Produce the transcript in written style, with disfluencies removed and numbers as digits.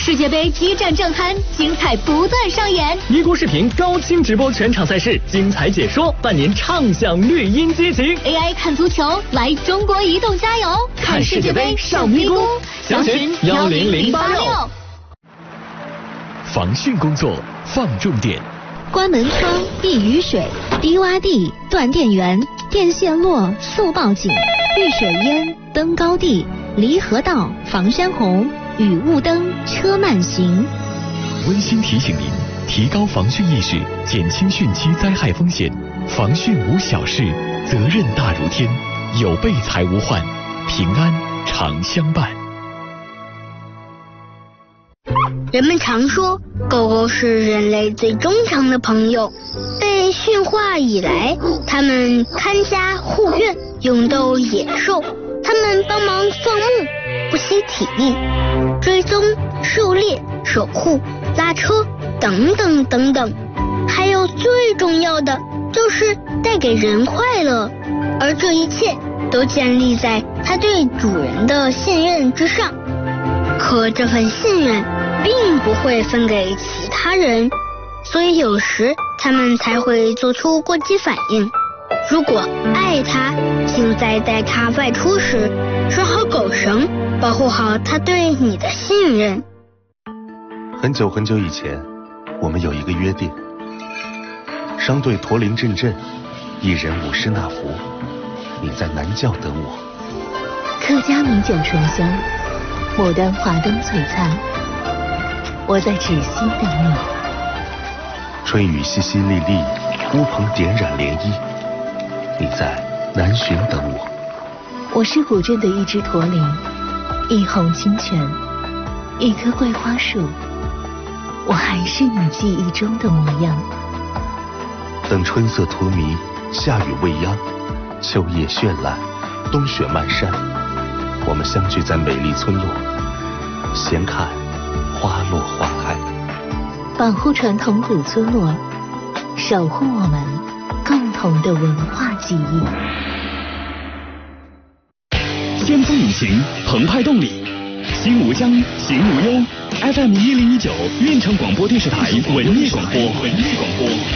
世界杯激战正酣，精彩不断上演。 咪咕视频高清直播全场赛事，精彩解说，伴您畅享绿茵激情。 AI 看足球，来中国移动加油！ 看世界杯上咪咕，详询10086。 防汛工作放重点。 关门窗、避雨水、低洼地、断电源、电线落速报警、遇水淹、登高地、离合道、防山洪、雨雾灯、车慢行。 温馨提醒您，提高防汛意识，减轻汛期灾害风险。防汛无小事，责任大如天。有备才无患，平安常相伴。 人们常说，狗狗是人类最忠诚的朋友。被驯化以来，它们看家护院，勇斗野兽。它们帮忙放牧，不惜体力，追踪、狩猎、守护、拉车等等等等。还有最重要的，就是带给人快乐。而这一切都建立在它对主人的信任之上。可这份信任并不会分给其他人，所以有时他们才会做出过激反应。如果爱它，请在带它外出时拴好狗绳，保护好它对你的信任。 很久很久以前，我们有一个约定：商队驼铃阵阵，一人舞狮那福，你在南教等我。 客家米酒醇香，牡丹华灯璀璨，我在芷溪等你。 春雨淅淅沥沥，乌篷点染涟漪，你在南浔等我。 我是古镇的一只驼铃，一泓清泉，一棵桂花树，我还是你记忆中的模样。 等春色荼蘼，夏雨未央，秋叶绚烂，冬雪漫山，我们相聚在美丽村落，闲看花落花开。 保护传统古村落，守护我们共同的文化记忆。 先锋引擎，澎湃动力，心无疆，行无忧。FM1019，运城广播电视台文艺广播。